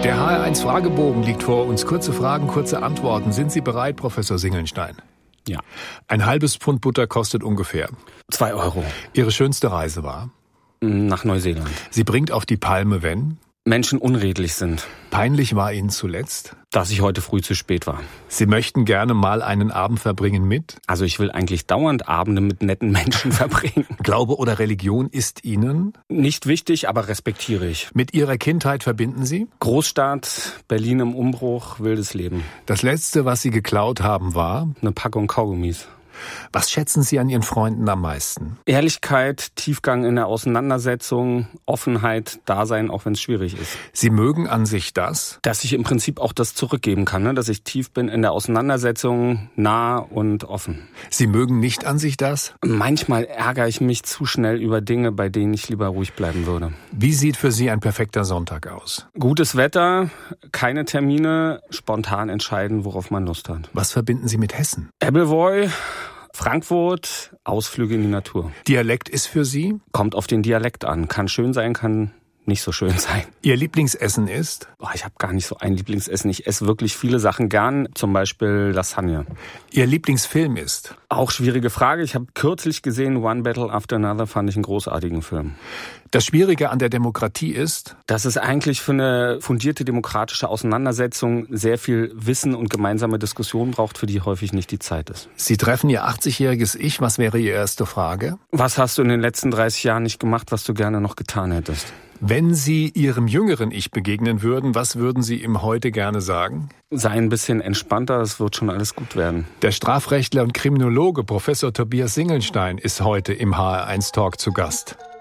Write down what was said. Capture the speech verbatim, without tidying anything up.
Der H R eins Fragebogen liegt vor uns. Kurze Fragen, kurze Antworten. Sind Sie bereit, Professor Singelnstein? Ja. Ein halbes Pfund Butter kostet ungefähr Zwei Euro. Ihre schönste Reise war? Nach Neuseeland. Sie bringt auf die Palme, wenn? Menschen unredlich sind. Peinlich war Ihnen zuletzt? Dass ich heute früh zu spät war. Sie möchten gerne mal einen Abend verbringen mit? Also ich will eigentlich dauernd Abende mit netten Menschen verbringen. Glaube oder Religion ist Ihnen? Nicht wichtig, aber respektiere ich. Mit Ihrer Kindheit verbinden Sie? Großstadt, Berlin im Umbruch, wildes Leben. Das Letzte, was Sie geklaut haben, war? Eine Packung Kaugummis. Was schätzen Sie an Ihren Freunden am meisten? Ehrlichkeit, Tiefgang in der Auseinandersetzung, Offenheit, Dasein, auch wenn es schwierig ist. Sie mögen an sich das? Dass ich im Prinzip auch das zurückgeben kann, ne? Dass ich tief bin in der Auseinandersetzung, nah und offen. Sie mögen nicht an sich das? Manchmal ärgere ich mich zu schnell über Dinge, bei denen ich lieber ruhig bleiben würde. Wie sieht für Sie ein perfekter Sonntag aus? Gutes Wetter, keine Termine, spontan entscheiden, worauf man Lust hat. Was verbinden Sie mit Hessen? Appleboy, Frankfurt, Ausflüge in die Natur. Dialekt ist für Sie? Kommt auf den Dialekt an. Kann schön sein, kann nicht so schön sein. Ihr Lieblingsessen ist? Boah, ich habe gar nicht so ein Lieblingsessen. Ich esse wirklich viele Sachen gern, zum Beispiel Lasagne. Ihr Lieblingsfilm ist? Auch schwierige Frage. Ich habe kürzlich gesehen, One Battle After Another, fand ich einen großartigen Film. Das Schwierige an der Demokratie ist? Dass es eigentlich für eine fundierte demokratische Auseinandersetzung sehr viel Wissen und gemeinsame Diskussion braucht, für die häufig nicht die Zeit ist. Sie treffen Ihr achtzigjähriges Ich. Was wäre Ihre erste Frage? Was hast du in den letzten dreißig Jahren nicht gemacht, was du gerne noch getan hättest? Wenn Sie Ihrem jüngeren Ich begegnen würden, was würden Sie ihm heute gerne sagen? Sei ein bisschen entspannter, es wird schon alles gut werden. Der Strafrechtler und Kriminologe Professor Tobias Singelnstein ist heute im H R eins Talk zu Gast.